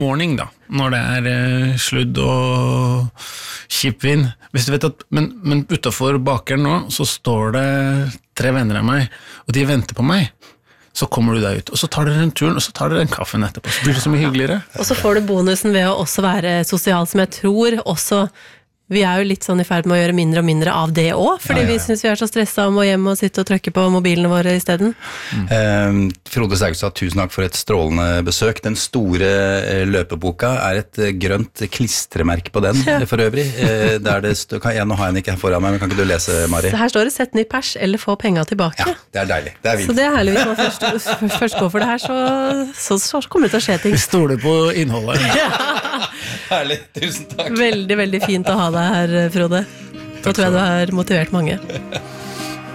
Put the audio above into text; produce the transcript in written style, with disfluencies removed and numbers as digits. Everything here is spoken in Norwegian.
morning da, når det sludd og kjipvin. Hvis du vet at, men utenfor bakeren nå, så står det 3 venner av meg, og de venter på meg. Så kommer du deg ut, og så tar dere en turen, og så tar dere en kaffen etterpå. Så blir det så mye hyggeligere. Og så får du bonusen ved å også være sosial, som jeg tror også. Vi jo litt sånn I ferd med å gjøre mindre og mindre av det også, fordi vi synes vi så stresset om å hjem og sitte og trykke på mobilene våre I stedet. Frode Saugstad, tusen takk for et strålende besøk. Den store løpeboka et grønt klistremerke på den, for øvrig. Der det nå har jeg den ikke foran meg, men kan ikke du lese, Mari? Så her står det, sett ny pers eller få penger tilbake. Ja, det deilig. Det fint. Så det herlig hvis man først går for det her, så kommer det til å skje ting. Vi stoler på innholdet. Herlig, tusen takk. Veldig, veldig fint å ha deg her, Frode. Da tror jeg du har motivert mange.